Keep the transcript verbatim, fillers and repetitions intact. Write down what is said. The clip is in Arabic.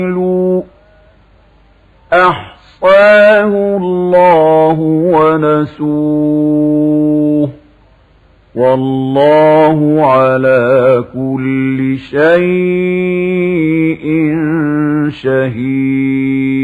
أحصاه الله ونسوه والله على كل شيء شهيد.